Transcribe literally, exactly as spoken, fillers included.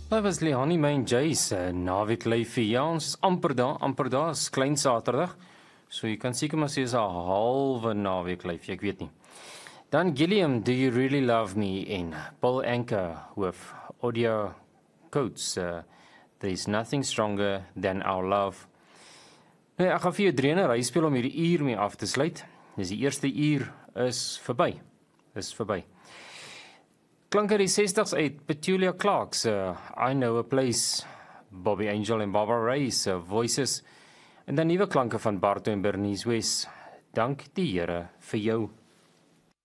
Dit was Leonie Main Jace, naweek lyfie. Ja, ons is amper daar, amper daar, is klein Saterdag. So jy kan seker maar sê is 'n halwe naweek lyfie, ek weet nie. Dan Gilliam, Do You Really Love Me in Paul Anka with audio quotes. Uh, There's nothing stronger than our love. Nee, ek gaan vir jou dreene ry speel om hierdie uur mee af te sluit. Dis die eerste uur is verby. Is verby. Klank uit die sestig's uit Petulia Clark se uh, I Know a Place, Bobby Angel en Barbara Ray se Voices, en dan nuwe klanke van Barto en Bernice West. Dank die Here vir jou.